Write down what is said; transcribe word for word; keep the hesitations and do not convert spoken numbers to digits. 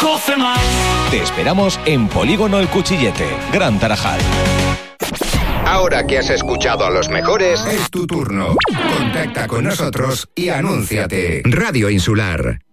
Coce más. Te esperamos en Polígono El Cuchillete, Gran Tarajal. Ahora que has escuchado a los mejores, es tu turno. Contacta con nosotros y anúnciate. Radio Insular.